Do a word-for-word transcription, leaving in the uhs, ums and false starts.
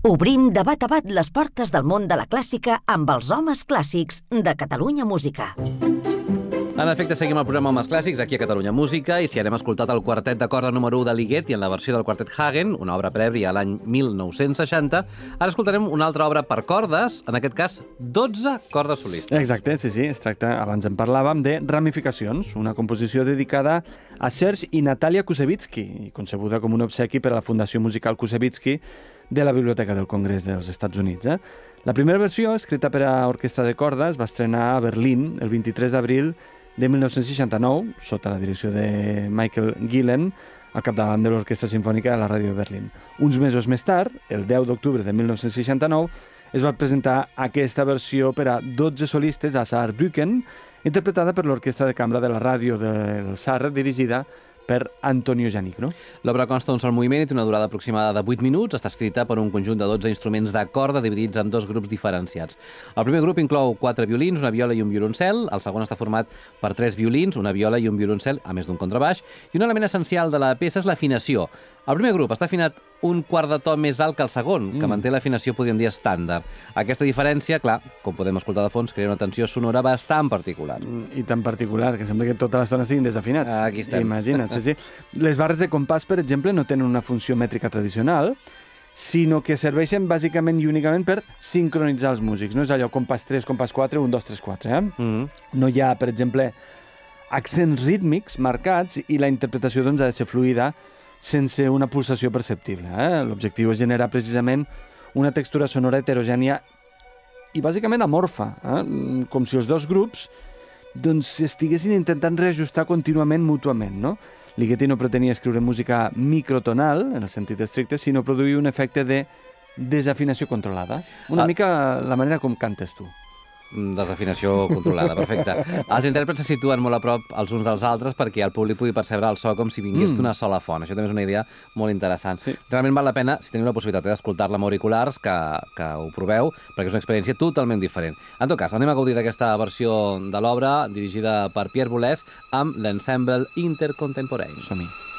Obrim de bat a bat les portes del món de la clàssica amb els homes clàssics de Catalunya Música. En efecte, seguim el programa Homes Clàssics aquí a Catalunya Música i si ara hem escoltat el quartet de corda número u de Ligeti en la versió del quartet Hagen, una obra prèvia a l'any mil nou-cents seixanta, ara escoltarem una altra obra per cordes, en aquest cas dotze cordes solistes. Exacte, sí, sí, es tracta, abans en parlàvem, de Ramificacions, una composició dedicada a Serge i Natalia Kusevitsky, concebuda com un obsequi per a la Fundació Musical Kusevitsky de la Biblioteca del Congrés dels Estats Units. Eh? La primera versió, escrita per a orquestra de corda, es va estrenar a Berlín el vint-i-tres d'abril de mil nou-cents seixanta-nou, sota la direcció de Michael Gillen, al capdavant de l'Orquestra Simfònica de la Ràdio de Berlín. Uns mesos més tard, el deu d'octubre de mil nou-cents seixanta-nou, es va presentar aquesta versió per a dotze solistes a Saarbrücken, interpretada per l'Orquestra de Cambra de la Ràdio del Saar, dirigida per Antonio Janicno. L'obra consta d'un sol moviment i té una durada aproximada de vuit minuts. Està escrita per un conjunt de dotze instruments de corda dividits en dos grups diferenciats. El primer grup inclou quatre violins, una viola i un violoncel. El segon està format per tres violins, una viola i un violoncel, a més d'un contrabaix. I un element essencial de la peça és l'afinació. El primer grup està afinat un quart de to més alt que el segon, que manté l'afinació, podríem dir, estàndard. Aquesta diferència, clar, com podem escoltar de fons, crea una tensió sonora bastant particular. I tan particular, que sembla que tota l'estona estiguin desafinats. Ah, aquí estem. Imagina't, sí, sí. Les barres de compàs, per exemple, no tenen una funció mètrica tradicional, sinó que serveixen bàsicament i únicament per sincronitzar els músics. No és allò compàs tres, compàs quatre, un, dos, tres, quatre. Eh? Mm-hmm. No hi ha, per exemple, accents rítmics marcats i la interpretació doncs, ha de ser fluida sense una pulsació perceptible. Eh? L'objectiu és generar precisament una textura sonora heterogènia i bàsicament amorfa, eh? Com si els dos grups doncs, estiguessin intentant reajustar contínuament mútuament. No? Ligeti no pretenia escriure música microtonal, en el sentit estricte, sinó produir un efecte de desafinació controlada. Una ah. mica la manera com cantes tu. Desafinació controlada, perfecte. Els intèrprets se situen molt a prop els uns dels altres perquè el públic pugui percebre el so com si vingués mm. d'una sola font. Això també és una idea molt interessant. Sí. Realment val la pena, si teniu la possibilitat d'escoltar-la amb auriculars, que, que ho proveu, perquè és una experiència totalment diferent. En tot cas, anem a gaudir d'aquesta versió de l'obra dirigida per Pierre Boulez amb l'Ensemble Intercontemporain. Som-hi.